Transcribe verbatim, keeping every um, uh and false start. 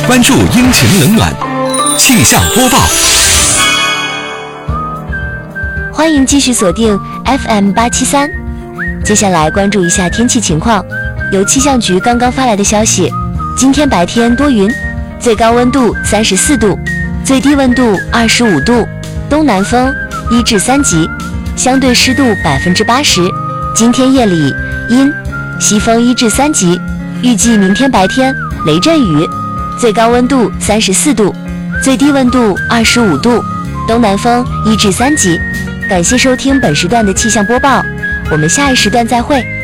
关注阴晴冷暖，气象播报。 欢迎继续锁定 F M 八七三。接下来关注一下天气情况。由气象局刚刚发来的消息，今天白天多云，最高温度三十四度，最低温度二十五度，东南风一至三级，相对湿度百分之八十。今天夜里阴，西风一至三级，预计明天白天雷阵雨，最高温度三十四度，最低温度二十五度，东南风一至三级。感谢收听本时段的气象播报，我们下一时段再会。